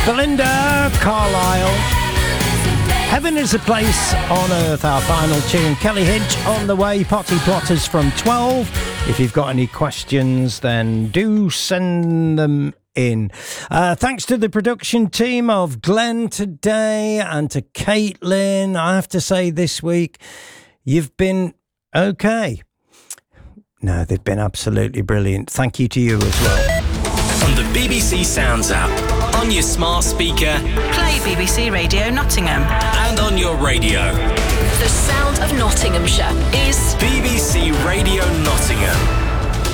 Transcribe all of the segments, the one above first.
Belinda Carlisle. Heaven is a Place on Earth, our final tune. Kelly Hinch on the way. Potty Plotters from 12. If you've got any questions, then do send them in. Thanks to the production team of Glenn today and to Caitlin. I have to say this week, you've been okay. No, they've been absolutely brilliant. Thank you to you as well. On the BBC Sounds app, on your smart speaker, play BBC Radio Nottingham, and on your radio. The sound of Nottinghamshire is BBC Radio Nottingham.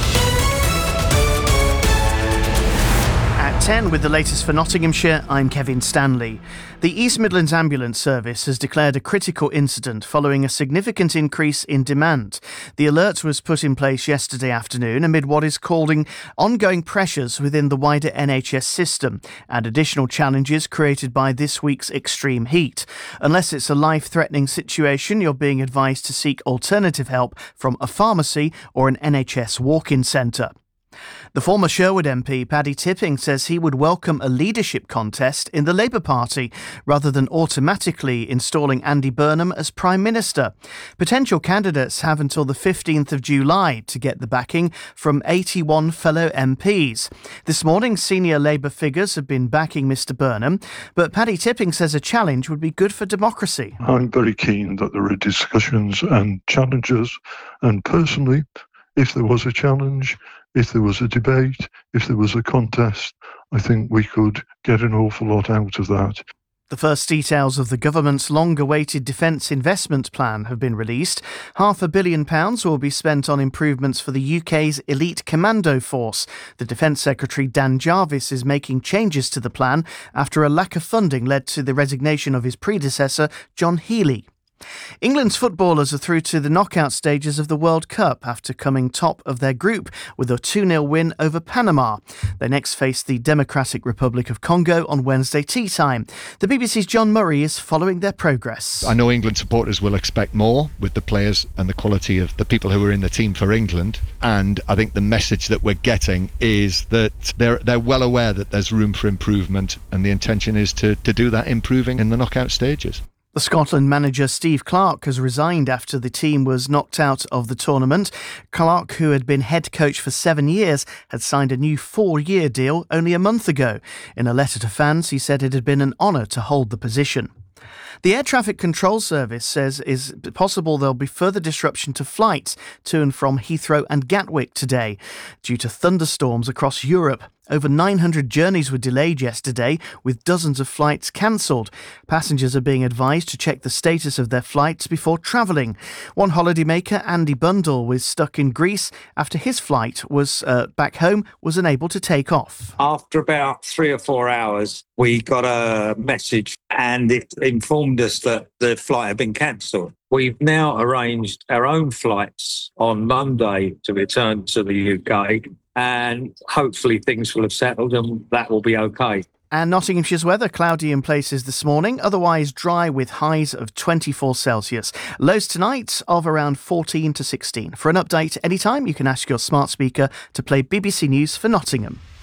At 10 with the latest for Nottinghamshire, I'm Kevin Stanley. The East Midlands Ambulance Service has declared a critical incident following a significant increase in demand. The alert was put in place yesterday afternoon amid what is calling ongoing pressures within the wider NHS system and additional challenges created by this week's extreme heat. Unless it's a life-threatening situation, you're being advised to seek alternative help from a pharmacy or an NHS walk-in centre. The former Sherwood MP, Paddy Tipping, says he would welcome a leadership contest in the Labour Party rather than automatically installing Andy Burnham as Prime Minister. Potential candidates have until the 15th of July to get the backing from 81 fellow MPs. This morning, senior Labour figures have been backing Mr Burnham, but Paddy Tipping says a challenge would be good for democracy. I'm very keen that there are discussions and challenges, and personally, if there was a challenge, if there was a debate, if there was a contest, I think we could get an awful lot out of that. The first details of the government's long-awaited defence investment plan have been released. £500 million will be spent on improvements for the UK's elite commando force. The Defence Secretary Dan Jarvis is making changes to the plan after a lack of funding led to the resignation of his predecessor, John Healey. England's footballers are through to the knockout stages of the World Cup after coming top of their group with a 2-0 win over Panama. They next face the Democratic Republic of Congo on Wednesday tea time. The BBC's John Murray is following their progress. I know England supporters will expect more with the players and the quality of the people who are in the team for England, and I think the message that we're getting is that they're well aware that there's room for improvement, and the intention is to do that improving in the knockout stages. The Scotland manager Steve Clarke has resigned after the team was knocked out of the tournament. Clarke, who had been head coach for 7 years, had signed a new 4-year deal only a month ago. In a letter to fans, he said it had been an honour to hold the position. The Air Traffic Control Service says it's possible there'll be further disruption to flights to and from Heathrow and Gatwick today due to thunderstorms across Europe. Over 900 journeys were delayed yesterday, with dozens of flights cancelled. Passengers are being advised to check the status of their flights before travelling. One holidaymaker, Andy Bundle, was stuck in Greece after his flight was back home was unable to take off. After about 3 or 4 hours, we got a message and it informed us that the flight had been cancelled. We've now arranged our own flights on Monday to return to the UK, and hopefully things will have settled and that will be okay. And Nottinghamshire's weather, cloudy in places this morning, otherwise dry with highs of 24 Celsius. Lows tonight of around 14 to 16. For an update anytime, you can ask your smart speaker to play BBC News for Nottingham.